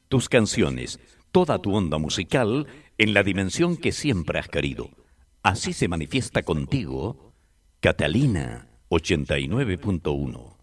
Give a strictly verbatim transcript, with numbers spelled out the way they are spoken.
tus canciones, toda tu onda musical en la dimensión que siempre has querido. Así se manifiesta contigo Catalina ochenta y nueve punto uno.